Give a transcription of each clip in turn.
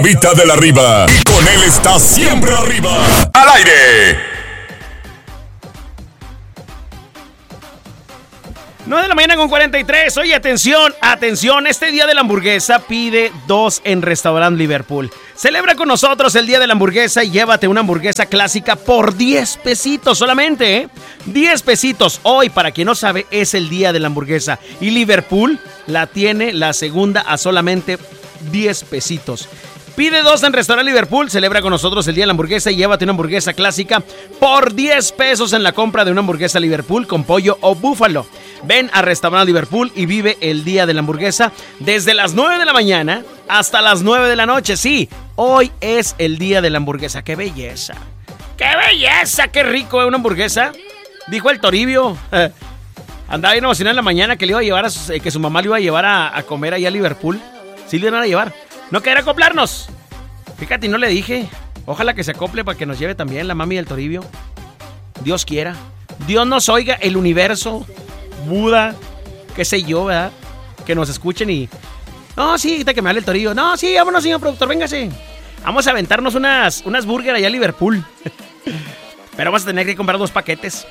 Vita de la Riva. Y con él está siempre arriba. ¡Al aire! 9 de la mañana con 43. Oye, atención, atención. Este día de la hamburguesa pide 2 en Restaurant Liverpool. Celebra con nosotros el día de la hamburguesa y llévate una hamburguesa clásica por 10 pesitos solamente, ¿eh? 10 pesitos. Hoy, para quien no sabe, es el día de la hamburguesa. Y Liverpool la tiene la segunda a solamente 10 pesitos. Pide 2 en Restaurant Liverpool, celebra con nosotros el día de la hamburguesa y llévate una hamburguesa clásica por 10 pesos en la compra de una hamburguesa Liverpool con pollo o búfalo. Ven a Restaurant Liverpool y vive el día de la hamburguesa desde las 9 de la mañana hasta las 9 de la noche. Sí, hoy es el día de la hamburguesa. ¡Qué belleza! ¡Qué belleza! ¡Qué rico es una hamburguesa! Dijo el Toribio. Andaba bien emocionado en la mañana que le iba a llevar que su mamá le iba a llevar a comer allá a Liverpool. Sí le iban a llevar. No quería acoplarnos. Fíjate, no le dije. Ojalá que se acople para que nos lleve también la mami del Toribio. Dios quiera. Dios nos oiga, el universo, Buda, qué sé yo, ¿verdad? Que nos escuchen y... No, sí, ahorita que me hable el Toribio. No, sí, vámonos, señor productor, véngase. Vamos a aventarnos unas burger allá a Liverpool. Pero vamos a tener que comprar 2 paquetes.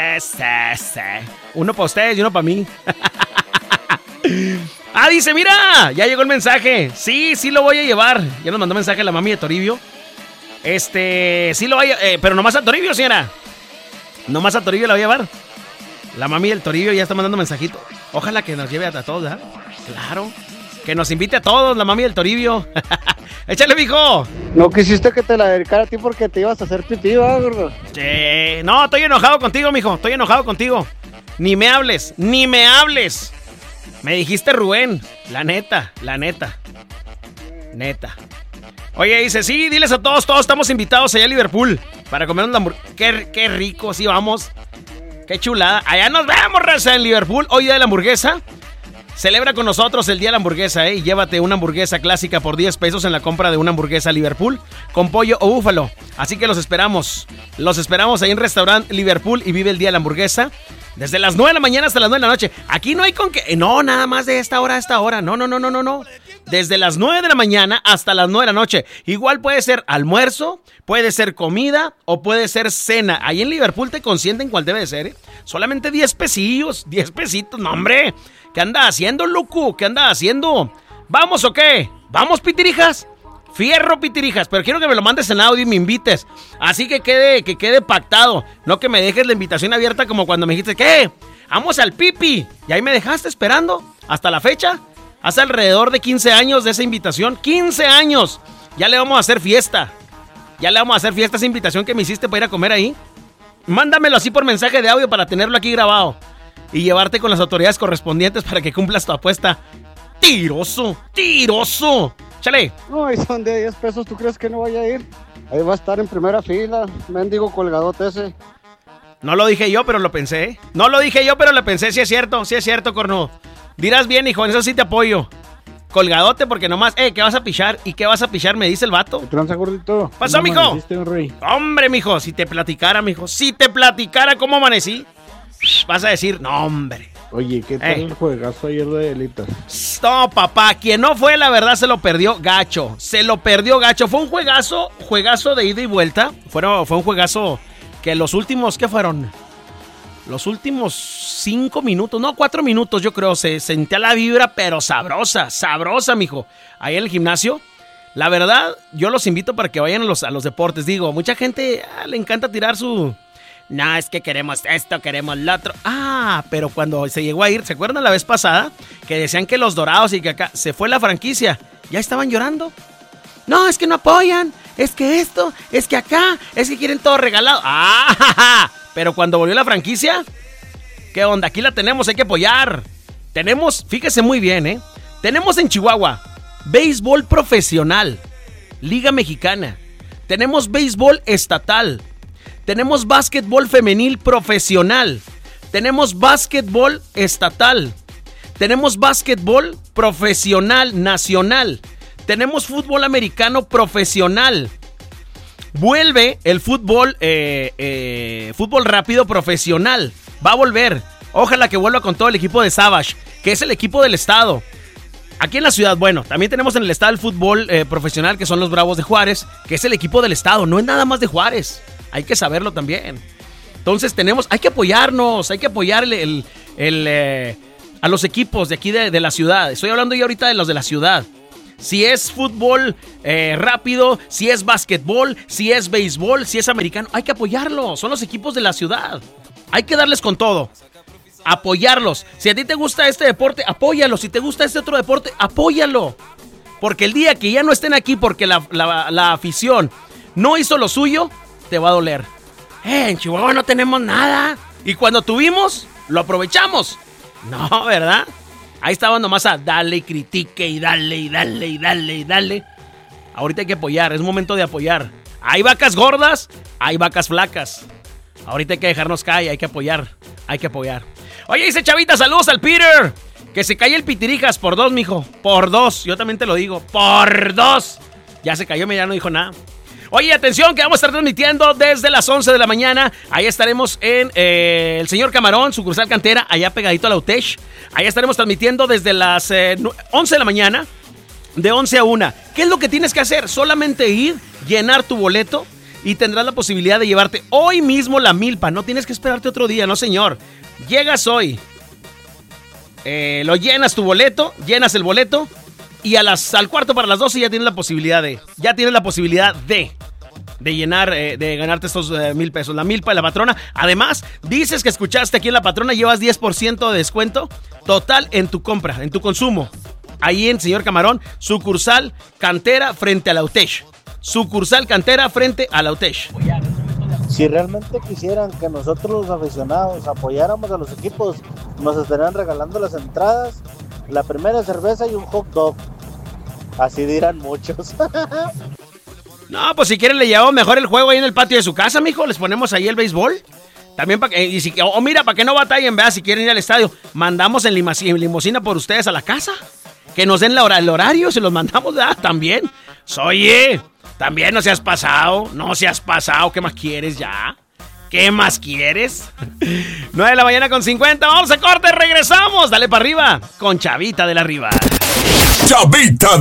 Uno para ustedes y uno para mí. Ah, dice, mira, ya llegó el mensaje. Sí, sí lo voy a llevar. Ya nos mandó mensaje la mami de Toribio. Sí lo voy a... pero nomás a Toribio, señora. Nomás a Toribio la voy a llevar. La mami del Toribio ya está mandando mensajito. Ojalá que nos lleve a todos, ¿verdad? Claro. Que nos invite a todos, la mami del Toribio. Échale, mijo. No quisiste que te la dedicara a ti porque te ibas a hacer pipí, ¿va, gordo? Sí. No, estoy enojado contigo, mijo. Estoy enojado contigo. Ni me hables, ni me hables. Me dijiste Rubén, la neta. Oye, dice, sí, diles a todos estamos invitados allá a Liverpool para comer una hamburguesa. Qué rico, sí, vamos. Qué chulada. Allá nos vemos, raza, en Liverpool. Hoy día de la hamburguesa. Celebra con nosotros el día de la hamburguesa, y llévate una hamburguesa clásica por 10 pesos en la compra de una hamburguesa Liverpool con pollo o búfalo. Así que los esperamos. Los esperamos ahí en Restaurant Liverpool y vive el día de la hamburguesa. Desde las 9 de la mañana hasta las 9 de la noche. Aquí no hay con que... No, nada más de esta hora a esta hora. No. Desde las 9 de la mañana hasta las 9 de la noche. Igual puede ser almuerzo, puede ser comida o puede ser cena. Ahí en Liverpool te consienten cuál debe de ser, ¿eh? Solamente 10 pesillos. 10 pesitos, no, hombre. ¿Qué anda haciendo, Lucu? ¿Qué anda haciendo? ¿Vamos o qué? ¿Vamos, pitirijas? Fierro, pitirijas, pero quiero que me lo mandes en audio y me invites. Así que quede pactado. No que me dejes la invitación abierta como cuando me dijiste, ¿qué? Vamos al pipi. Y ahí me dejaste esperando hasta la fecha. Hace alrededor de 15 años de esa invitación. 15 años. Ya le vamos a hacer fiesta. Ya le vamos a hacer fiesta a esa invitación que me hiciste para ir a comer ahí. Mándamelo así por mensaje de audio para tenerlo aquí grabado. Y llevarte con las autoridades correspondientes para que cumplas tu apuesta. ¡Tiroso! ¡Chale! No, y son de 10 pesos, ¿tú crees que no vaya a ir? Ahí va a estar en primera fila, mendigo colgadote ese. No lo dije yo, pero lo pensé. Sí es cierto, corno. Dirás bien, hijo, en eso sí te apoyo. Colgadote porque nomás, ¿qué vas a pichar? ¿Y qué vas a pichar? Me dice el vato. ¿Qué tranza, gordito? ¿Pasó, mijo? Hombre, mijo, si te platicara cómo amanecí, vas a decir, no, hombre. Oye, ¿qué tal el juegazo ayer de Elitas? No, papá, quien no fue, la verdad, se lo perdió gacho. Fue un juegazo de ida y vuelta. Fue un juegazo que los últimos, ¿qué fueron? Los últimos 5 minutos, no, 4 minutos, yo creo, se sentía la vibra, pero sabrosa, mijo. Ahí en el gimnasio. La verdad, yo los invito para que vayan a los deportes. Digo, mucha gente le encanta tirar su... No, es que queremos esto, queremos lo otro. Ah, pero cuando se llegó a ir, ¿se acuerdan la vez pasada? Que decían que los Dorados y que acá se fue la franquicia. Ya estaban llorando. No, es que no apoyan. Es que esto, es que acá, es que quieren todo regalado. Ah, pero cuando volvió la franquicia, ¿qué onda? Aquí la tenemos, hay que apoyar. Tenemos, fíjese muy bien, tenemos en Chihuahua béisbol profesional, Liga Mexicana. Tenemos béisbol estatal. Tenemos básquetbol femenil profesional. Tenemos básquetbol estatal. Tenemos básquetbol profesional nacional. Tenemos fútbol americano profesional. Vuelve el fútbol rápido profesional. Va a volver. Ojalá que vuelva con todo el equipo de Savage, que es el equipo del estado. Aquí en la ciudad, bueno, también tenemos en el estado el fútbol profesional, que son los Bravos de Juárez, que es el equipo del estado, no es nada más de Juárez. Hay que saberlo también. Entonces hay que apoyarnos, hay que apoyar a los equipos de aquí de la ciudad. Estoy hablando yo ahorita de los de la ciudad. Si es fútbol rápido, si es básquetbol, si es béisbol, si es americano, hay que apoyarlos. Son los equipos de la ciudad. Hay que darles con todo. Apoyarlos. Si a ti te gusta este deporte, apóyalo. Si te gusta este otro deporte, apóyalo. Porque el día que ya no estén aquí porque la afición no hizo lo suyo, te va a doler. En Chihuahua no tenemos nada. Y cuando tuvimos, lo aprovechamos. No, ¿verdad? Ahí estaban nomás a dale, critique y dale, y dale, y dale, y dale. Ahorita hay que apoyar, es momento de apoyar. Hay vacas gordas, hay vacas flacas. Ahorita hay que dejarnos caer, hay que apoyar, hay que apoyar. Oye, dice Chavita, saludos al Peter. Que se cae el pitirijas por 2, mijo. Por 2, yo también te lo digo, por 2. Ya se cayó, ya no dijo nada. Oye, atención, que vamos a estar transmitiendo desde las 11 de la mañana. Ahí estaremos en el Señor Camarón, sucursal Cantera, allá pegadito a la UTESH. Ahí estaremos transmitiendo desde las 11 de la mañana, de 11 a 1. ¿Qué es lo que tienes que hacer? Solamente ir, llenar tu boleto y tendrás la posibilidad de llevarte hoy mismo la milpa. No tienes que esperarte otro día, no señor. Llegas hoy, lo llenas tu boleto, llenas el boleto. Y al cuarto para las 12 ya tienes la posibilidad de llenar, de ganarte estos 1,000 pesos. La milpa de la patrona. Además, dices que escuchaste aquí en la patrona, llevas 10% de descuento total en tu compra, en tu consumo. Ahí en Señor Camarón, sucursal Cantera frente a la UTESH. Sucursal Cantera frente a la UTESH. Si realmente quisieran que nosotros los aficionados apoyáramos a los equipos, nos estarían regalando las entradas, la primera cerveza y un hot dog. Así dirán muchos. No, pues si quieren le llevamos mejor el juego ahí en el patio de su casa, mijo. Les ponemos ahí el béisbol. También para que, mira, para que no batallen, vea, si quieren ir al estadio, mandamos en limusina por ustedes a la casa. Que nos den el horario, se los mandamos, ¿verdad? También. Oye, también no seas pasado, ¿qué más quieres ya? ¿Qué más quieres? 9 de la mañana con 50, vamos a corte, regresamos. Dale para arriba con Chavita de la Riva. Chavita